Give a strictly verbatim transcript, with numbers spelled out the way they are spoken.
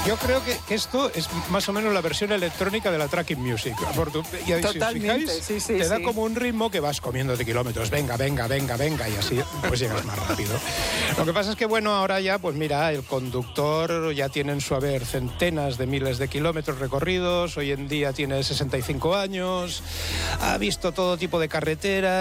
Yo creo que, que esto es más o menos la versión electrónica de la tracking music. Y ahí, Totalmente, si os fijáis, sí, sí, te da sí. como un ritmo que vas comiendo de kilómetros. Venga, venga, venga, venga, y así pues llegas más rápido. Lo que pasa es que, bueno, ahora ya, pues mira, el conductor ya tiene en su haber centenas de miles de kilómetros recorridos. Hoy en día tiene sesenta y cinco años, ha visto todo tipo de carreteras.